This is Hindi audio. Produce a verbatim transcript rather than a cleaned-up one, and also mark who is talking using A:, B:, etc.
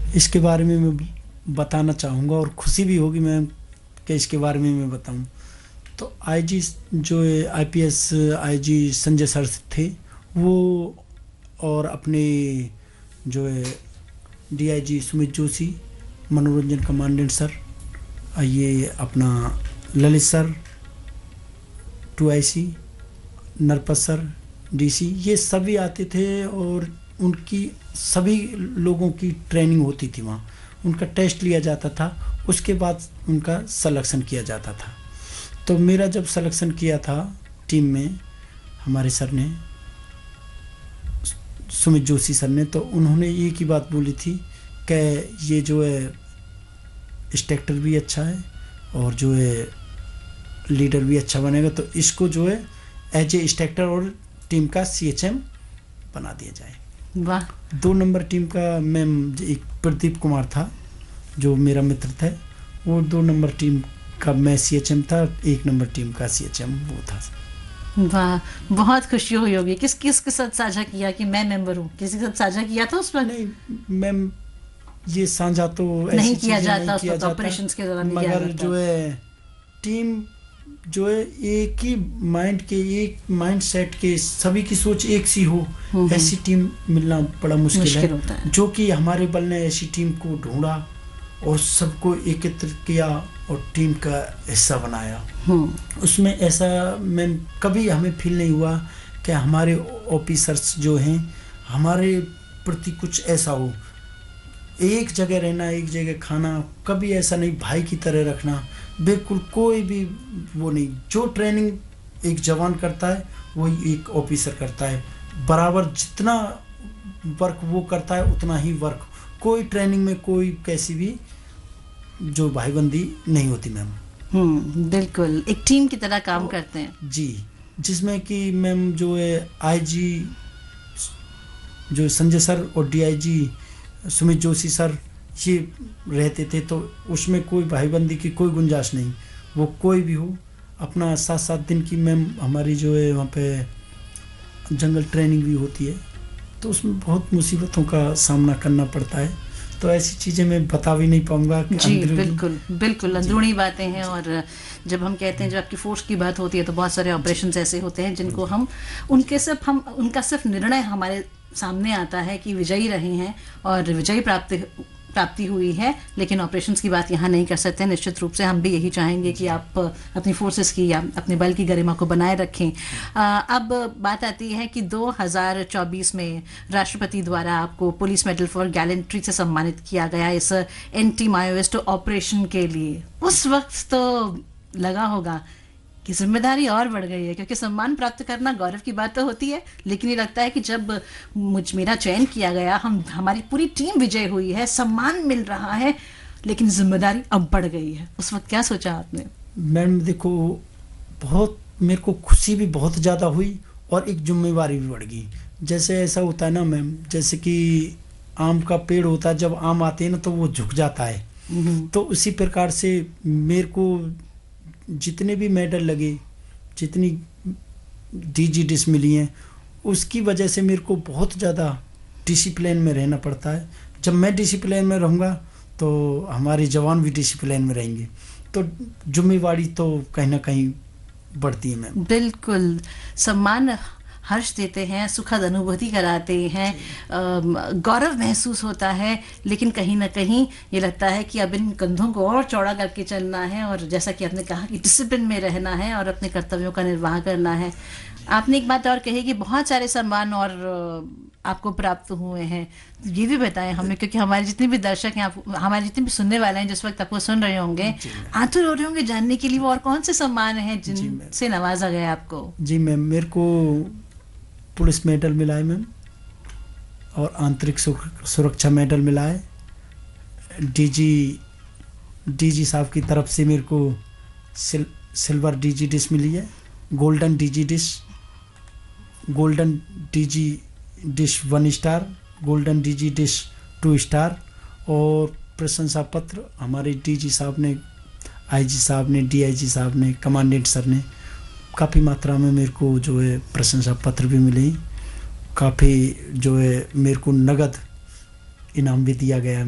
A: इसके बारे में मैं बताना चाहूँगा और खुशी भी होगी मैम कि इसके बारे में मैं बताऊँ। तो आईजी जो आईपीएस आईजी संजय सर थे वो, और अपने जो है डीआईजी सुमित जोशी, मनोरंजन कमांडेंट सर, ये अपना Lalit sir, to I C Narpat sir DC, ये सभी आते थे और उनकी सभी लोगों की ट्रेनिंग होती थी वहाँ, उनका टेस्ट लिया जाता था, उसके बाद उनका सिलेक्शन किया जाता था। तो मेरा जब सिलेक्शन किया था टीम में हमारे सर ने, सुमित जोशी सर ने, तो उन्होंने एक ही बात बोली थी कि ये जो है स्ट्रक्चर भी अच्छा है और जो है लीडर भी अच्छा बनेगा, तो इसको जो है एज ए स्ट्रक्चर और टीम का सीएचएम बना दिया जाए।
B: वाह।
A: दो नंबर टीम का मैम एक प्रदीप कुमार था जो मेरा मित्र था, वो दो नंबर टीम का मैं सीएचएम था, एक नंबर टीम का सीएचएम वो था।
B: वाह, बहुत खुशी हुई होगी। किस किस के साथ साझा किया कि मैं मेंबर हूँ? किसी के साथ साझा किया था उस पर?
A: नहीं मैम, ये साझा तो
B: नहीं किया जाता उस वक्त, ऑपरेशंस के दौरान,
A: मगर जो है टीम जो है एक ही माइंड के, एक माइंड सेट के, सभी की सोच एक सी हो, ऐसी टीम मिलना बड़ा मुश्किल, मुश्किल है, है। जो कि हमारे बल ने ऐसी टीम को ढूंढा और सबको एकत्र किया और टीम का हिस्सा बनाया। उसमें ऐसा मैं कभी हमें फील नहीं हुआ कि हमारे ऑफिसर्स जो हैं हमारे प्रति कुछ ऐसा हो, एक जगह रहना, एक जगह खाना, कभी ऐसा नहीं, भाई की तरह रखना, बिल्कुल कोई भी वो नहीं। जो ट्रेनिंग एक जवान करता है वही एक ऑफिसर करता है, बराबर जितना वर्क वो करता है उतना ही वर्क, कोई ट्रेनिंग में कोई कैसी भी जो भाईबंदी नहीं होती मैम।
B: हम्म, बिल्कुल एक टीम की तरह काम
A: तो,
B: करते हैं
A: जी, जिसमें कि मैम जो है आईजी जो संजय सर और डीआईजी सुमित जोशी सर ये रहते थे, तो उसमें कोई भाईबंदी की कोई गुंजाइश नहीं, वो कोई भी हो। अपना सात सात दिन की मैम हमारी जो है वहाँ पे जंगल ट्रेनिंग भी होती है, तो उसमें बहुत मुसीबतों का सामना करना पड़ता है, तो ऐसी चीज़ें मैं बता भी नहीं पाऊंगा।
B: जी बिल्कुल बिल्कुल अंदरूनी बातें हैं। और जब हम कहते हैं, जब आपकी फोर्स की बात होती है, तो बहुत सारे ऑपरेशंस ऐसे होते हैं जिनको हम उनके सिर्फ हम उनका सिर्फ निर्णय हमारे सामने आता है कि विजयी रहे हैं और विजयी प्राप्ति प्राप्ति हुई है, लेकिन ऑपरेशंस की बात यहाँ नहीं कर सकते। निश्चित रूप से हम भी यही चाहेंगे कि आप अपनी फोर्सेस की या अपने बल की गरिमा को बनाए रखें। आ, अब बात आती है कि दो हज़ार चौबीस में राष्ट्रपति द्वारा आपको पुलिस मेडल फॉर गैलेंट्री से सम्मानित किया गया इस एंटी माओइस्ट ऑपरेशन के लिए। उस वक्त तो लगा होगा कि जिम्मेदारी और बढ़ गई है, क्योंकि सम्मान प्राप्त करना गौरव की बात तो होती है, लेकिन ये लगता है कि जब मुझ मेरा चयन किया गया, हम हमारी पूरी टीम विजय हुई है, सम्मान मिल रहा है, लेकिन जिम्मेदारी अब बढ़ गई है। उस वक्त क्या सोचा आपने?
A: मैम देखो, बहुत मेरे को खुशी भी बहुत ज़्यादा हुई और एक जिम्मेवारी भी बढ़ गई। जैसे ऐसा होता है ना मैम, जैसे कि आम का पेड़ होता है, जब आम आते हैं ना तो वो झुक जाता है, तो उसी प्रकार से मेरे को जितने भी मेडल लगे, जितनी डीजी डिश मिली हैं, उसकी वजह से मेरे को बहुत ज़्यादा डिसिप्लिन में रहना पड़ता है। जब मैं डिसिप्लिन में रहूँगा तो हमारे जवान भी डिसिप्लिन में रहेंगे, तो जिम्मेवारी तो कहीं ना कहीं बढ़ती है मैम।
B: बिल्कुल, सम्मान हर्ष देते हैं, सुखद अनुभूति कराते हैं, गौरव महसूस होता है, लेकिन कहीं ना कहीं ये लगता है कि अब इन कंधों को और चौड़ा करके चलना है, और जैसा कि आपने कहा कि डिसिप्लिन में रहना है और अपने कर्तव्यों का निर्वाह करना है। आपने एक बात और कही कि बहुत सारे सम्मान और आपको प्राप्त हुए हैं, ये भी बताएं हमें, क्योंकि हमारे जितने भी दर्शक हैं, आप हमारे जितने भी सुनने वाले हैं जिस वक्त आपको सुन रहे होंगे, आतुर हो रहे होंगे जानने के लिए वो और कौन से सम्मान हैं जिनसे नवाजा गया आपको।
A: जी मैम, मेरे को पुलिस मेडल मिला है मैम, और आंतरिक सुरक्षा मेडल मिला है। डीजी डीजी साहब की तरफ से मेरे को सिल, सिल्वर डीजी डिश मिली है, golden DG dish, golden DG dish one star, golden DG dish to star, और प्रशंसा पत्र हमारे डीजी साहब ने, आईजी साहब ने, डीआईजी साहब ने, कमांडेंट सर ने काफ़ी मात्रा में मेरे को जो है प्रशंसा पत्र भी मिले, काफ़ी जो है मेरे को नगद इनाम भी दिया गया।